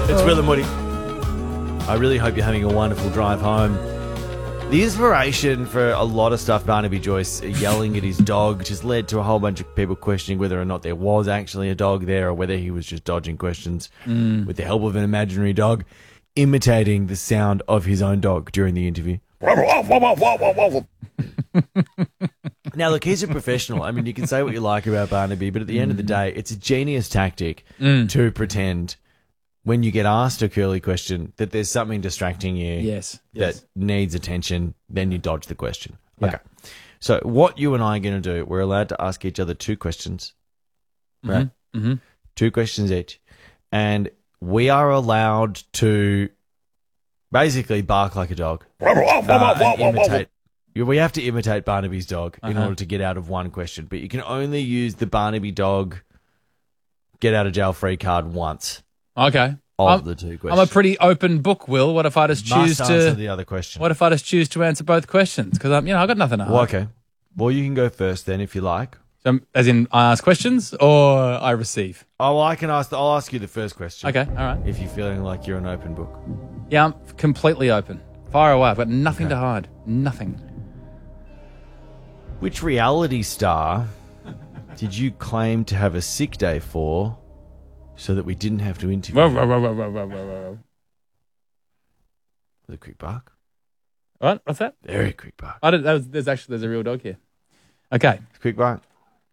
It's Will and Woody. I really hope you're having a wonderful drive home. The inspiration for a lot of stuff, Barnaby Joyce yelling at his dog, which has led to a whole bunch of people questioning whether or not there was actually a dog there or whether he was just dodging questions with the help of an imaginary dog, imitating the sound of his own dog during the interview. Now, look, he's a professional. I mean, you can say what you like about Barnaby, but at the end of the day, it's a genius tactic to pretend when you get asked a curly question that there's something distracting you that needs attention, then you dodge the question. Yeah. Okay. So what you and I are going to do, we're allowed to ask each other 2 questions, right? Mm-hmm. 2 questions each. And we are allowed to basically bark like a dog. And imitate. We have to imitate Barnaby's dog in order to get out of one question. But you can only use the Barnaby dog get out of jail free card once. Okay. Of the 2 questions. I'm a pretty open book, Will. What if I just choose Must to answer the other question. What if I just choose to answer both questions? Because I've got nothing to hide. Well, okay. Well, you can go first then if you like. So, as in, I ask questions or I receive? Oh, well, I'll ask you the first question. Okay, all right. If you're feeling like you're an open book. Yeah, I'm completely open. Fire away. I've got nothing to hide. Nothing. Which reality star did you claim to have a sick day for so that we didn't have to interview? Whoa. With a quick bark. What? What's that? Very quick bark. There's a real dog here. Okay. Quick bark.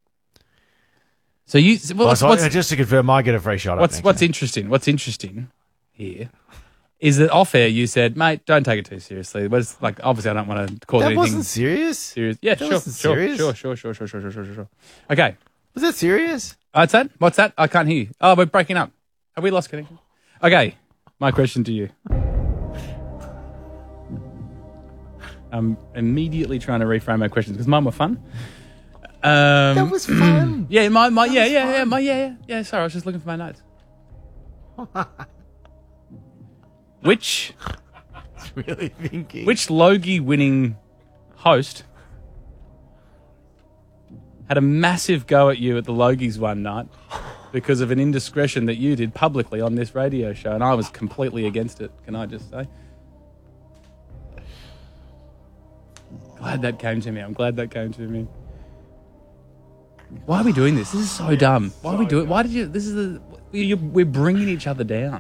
So you... just to confirm, I get a free shot. What's interesting? What's interesting here is that off air you said, mate, don't take it too seriously. It was like, obviously I don't want to cause that anything... wasn't serious? Yeah, that wasn't serious? Sure. Okay. Was that serious? What's that? What's that? I can't hear you. Oh, we're breaking up. Have we lost connection? Okay. My question to you. I'm immediately trying to reframe my questions because mine were fun. That was fun. Yeah, yeah. Sorry, I was just looking for my notes. Which really thinking. Which Logie-winning host had a massive go at you at the Logies one night because of an indiscretion that you did publicly on this radio show, and I was completely against it, can I just say? Glad that came to me. I'm glad that came to me. Why are we doing this? This is so dumb. Why are we doing it? Why did you... We're bringing each other down.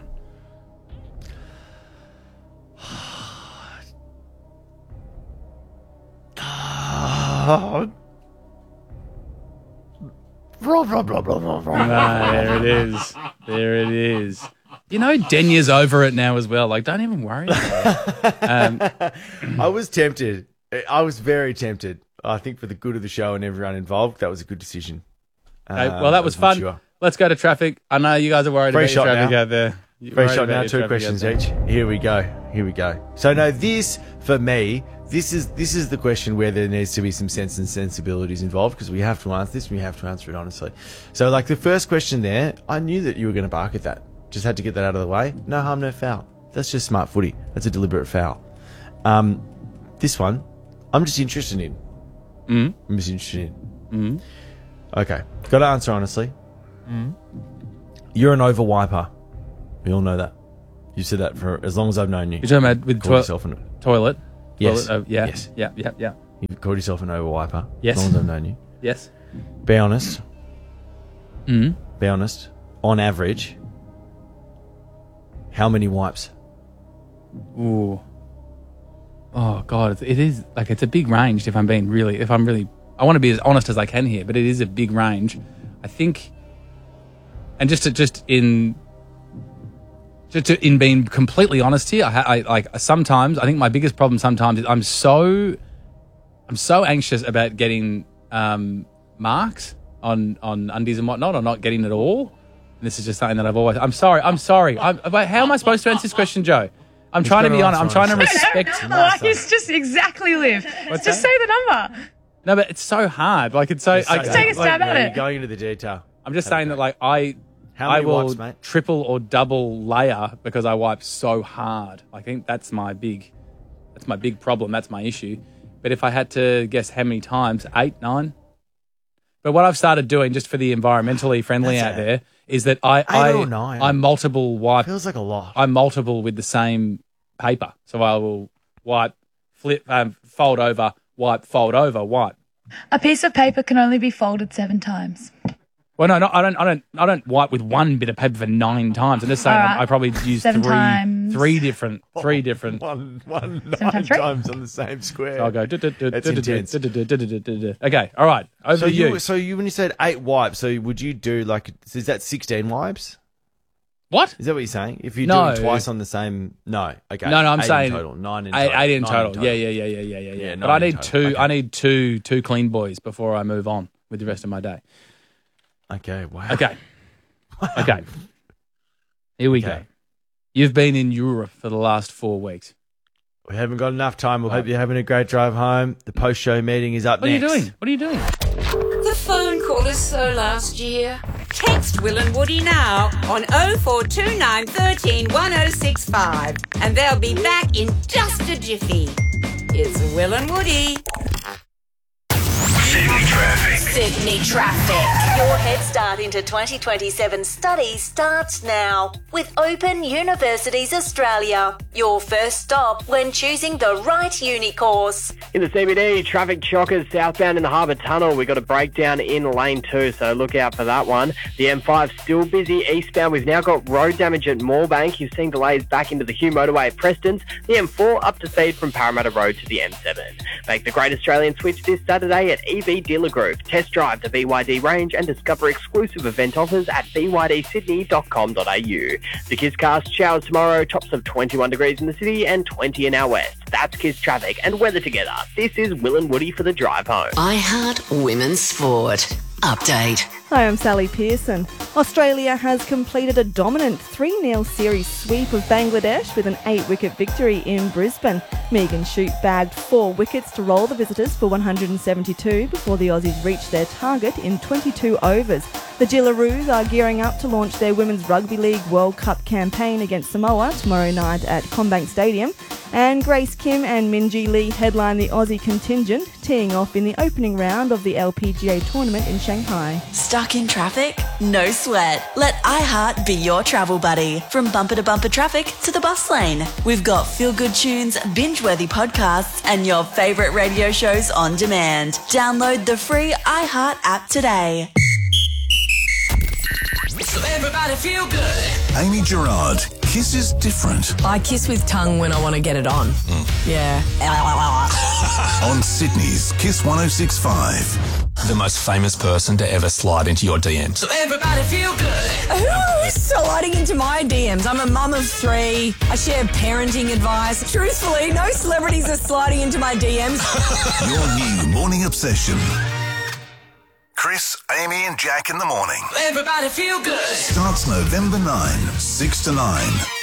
There it is. You know, Denya's over it now as well. Like, don't even worry about it. I was tempted. I was very tempted. I think for the good of the show and everyone involved, that was a good decision. Okay, well, that was fun. Sure. Let's go to traffic. I know you guys are worried about your traffic out there. Free shot now, 2 questions each. Here we go. So now this, for me, this is the question where there needs to be some sense and sensibilities involved because we have to answer this and we have to answer it honestly. So like the first question there, I knew that you were going to bark at that. Just had to get that out of the way. No harm, no foul. That's just smart footy. That's a deliberate foul. This one, I'm just interested in. I'm just interested in. Okay. Got to answer honestly. You're an over-wiper. We all know that. You've said that for as long as I've known you. You're talking about with toilet? Yes. Yes. Yeah. You've called yourself an over-wiper. Yes. As long as I've known you. Yes. Be honest. Be honest. On average, how many wipes? Ooh. Oh, God. It is, like, it's a big range if I'm really, I want to be as honest as I can here, but it is a big range. I think, and in being completely honest here, I like sometimes, I think my biggest problem sometimes is I'm so anxious about getting marks on undies and whatnot, or not getting it all. And this is just something that I'm sorry. Wait, how am I supposed to answer this question, Joe? I'm trying to be honest. I'm trying to respect. It's just exactly, Liv. Just say the number. No, but it's so hard. Like, it's so... Just take a stab at it. You're going into the detail. I'm just saying that, like, I will triple or double layer because I wipe so hard. I think that's my big problem. That's my issue. But if I had to guess how many times, 8, 9. But what I've started doing, just for the environmentally friendly out there, is that 8 or 9. I multiple wipe. Feels like a lot. I multiple with the same paper. So I will wipe, flip, fold over, wipe, fold over, wipe. A piece of paper can only be folded 7 times. Well, no, I don't wipe with one bit of paper for 9 times. I'm just saying Right. I probably use 7 times. three different. One 9 3? times on the same square. So I'll go. That's intense. Okay, all right. Over to you. So when you said 8 wipes, so would you do is that 16 wipes? What? Is that what you're saying? If you do No. it twice on the same, no. Okay. No, I'm 8 saying in total, 9 in total. 8 in 9 total. Yeah. Yeah, But I 9 in need total. two. Okay. I need two clean boys before I move on with the rest of my day. Okay. Wow. Okay. Here we go. Okay. You've been in Europe for the last 4 weeks. We haven't got enough time. We'll hope you're having a great drive home. The post-show meeting is up next. What are you doing? The phone call is so last year. Text Will and Woody now on 0429 13 1065 and they'll be back in just a jiffy. It's Will and Woody. Sydney Traffic. Your head start into 2027 study starts now with Open Universities Australia. Your first stop when choosing the right uni course. In the CBD, traffic chockers southbound in the Harbour Tunnel. We've got a breakdown in lane 2, so look out for that one. The M5 still busy eastbound. We've now got road damage at Moorebank. You've seen delays back into the Hugh Motorway at Prestons. The M4 up to speed from Parramatta Road to the M7. Make the Great Australian Switch this Saturday at EV Dealer Group. Test drive the BYD range and discover exclusive event offers at bydsydney.com.au. The KissCast showers tomorrow, tops of 21 degrees in the city and 20 in our west. That's Kiss Traffic and weather together. This is Will and Woody for the drive home. iHeart Women's Sport. Update. Hi, I'm Sally Pearson. Australia has completed a dominant 3-0 series sweep of Bangladesh with an 8-wicket victory in Brisbane. Megan Shute bagged 4 wickets to roll the visitors for 172 before the Aussies reached their target in 22 overs. The Jillaroos are gearing up to launch their Women's Rugby League World Cup campaign against Samoa tomorrow night at CommBank Stadium. And Grace Kim and Minjee Lee headline the Aussie contingent, teeing off in the opening round of the LPGA tournament in Shanghai. Stuck in traffic? No sweat. Let iHeart be your travel buddy. From bumper to bumper traffic to the bus lane. We've got feel-good tunes, binge-worthy podcasts, and your favourite radio shows on demand. Download the free iHeart app today. So everybody feel good. Amy Gerard. Kiss is different. I kiss with tongue when I want to get it on. Yeah. On Sydney's Kiss 106.5. The most famous person to ever slide into your DMs. So everybody feel good. Who is sliding into my DMs? I'm a mum of 3. I share parenting advice. Truthfully, no celebrities are sliding into my DMs. Your new morning obsession. Chris, Amy and Jack in the morning. Everybody feel good. Starts November 9, 6 to 9.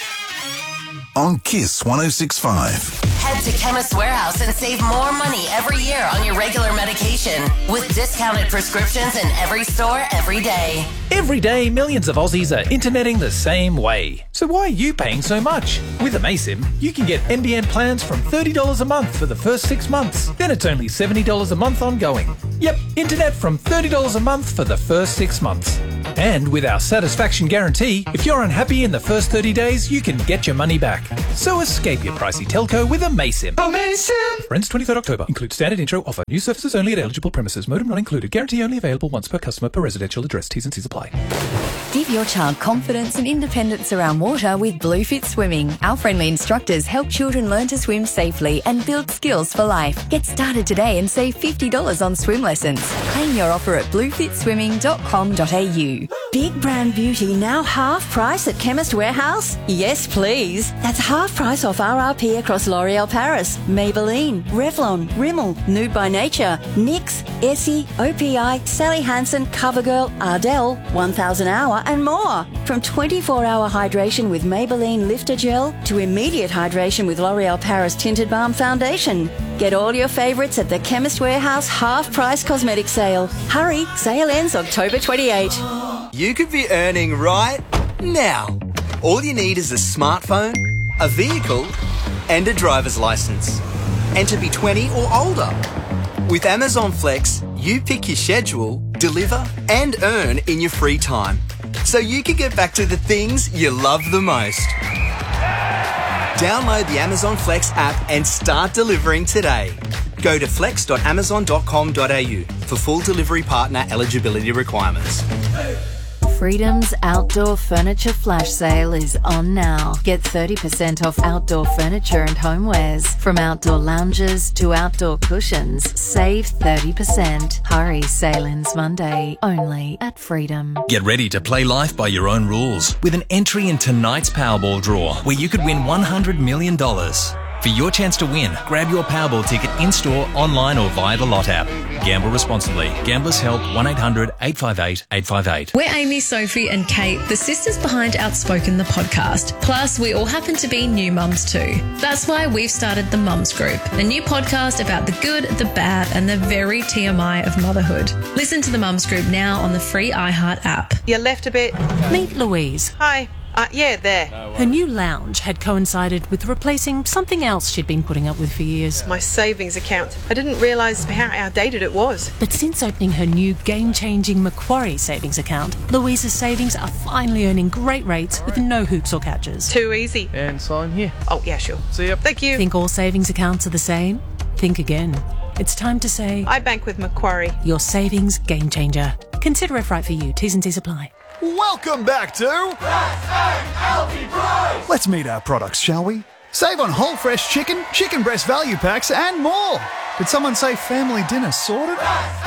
On Kiss 106.5. Head to Chemist Warehouse and save more money every year on your regular medication with discounted prescriptions in every store every day. Every day, millions of Aussies are interneting the same way. So why are you paying so much? With Amaysim, you can get NBN plans from $30 a month for the first 6 months. Then it's only $70 a month ongoing. Yep, internet from $30 a month for the first 6 months. And with our satisfaction guarantee, if you're unhappy in the first 30 days, you can get your money back. So escape your pricey telco with Amaysim. Amaysim! Friends 23rd October. Includes standard intro offer. New services only at eligible premises. Modem not included. Guarantee only available once per customer per residential address. T's and C's apply. Give your child confidence and independence around water with Bluefit Swimming. Our friendly instructors help children learn to swim safely and build skills for life. Get started today and save $50 on swim lessons. Claim your offer at bluefitswimming.com.au. Big brand beauty now half price at Chemist Warehouse? Yes, please. That's half price off RRP across L'Oreal Paris, Maybelline, Revlon, Rimmel, Nude by Nature, NYX, Essie, OPI, Sally Hansen, CoverGirl, Ardell, 1000 Hour and more. From 24-hour hydration with Maybelline Lifter Gel to immediate hydration with L'Oreal Paris Tinted Balm Foundation. Get all your favourites at the Chemist Warehouse half price cosmetic sale. Hurry, sale ends October 28. You could be earning right now. All you need is a smartphone, a vehicle, and a driver's license. And to be 20 or older. With Amazon Flex, you pick your schedule, deliver, and earn in your free time. so you can get back to the things you love the most. Download the Amazon Flex app and start delivering today. Go to flex.amazon.com.au for full delivery partner eligibility requirements. Freedom's outdoor furniture flash sale is on now. Get 30% off outdoor furniture and homewares. From outdoor lounges to outdoor cushions, save 30%. Hurry, sale ends Monday, only at Freedom. Get ready to play life by your own rules with an entry in tonight's Powerball draw, where you could win $100 million. For your chance to win, grab your Powerball ticket in-store, online or via the Lot app. Gamble responsibly. Gamblers Help 1-800-858-858. We're Amy, Sophie and Kate, the sisters behind Outspoken, the podcast. Plus, we all happen to be new mums too. That's why we've started the Mums Group, a new podcast about the good, the bad and the very TMI of motherhood. Listen to the Mums Group now on the free iHeart app. You left a bit. Meet Louise. Hi. Yeah, there. Her new lounge had coincided with replacing something else she'd been putting up with for years. My savings account. I didn't realise how outdated it was. But since opening her new game-changing Macquarie savings account, Louise's savings are finally earning great rates with no hoops or catches. Too easy. And sign here. Oh, yeah, sure. See ya. Thank you. Think all savings accounts are the same? Think again. It's time to say... I bank with Macquarie. Your savings game changer. Consider if right for you. T's and C's apply. Welcome back to... Let's meet our products, shall we? Save on whole fresh chicken, chicken breast value packs and more. Did someone say family dinner sorted?